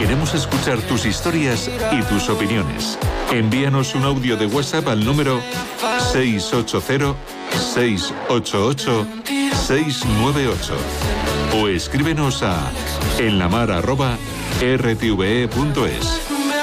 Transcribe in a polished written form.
Queremos escuchar tus historias y tus opiniones. Envíanos un audio de WhatsApp al número 680-688-698 o escríbenos a enlamar@rtve.es.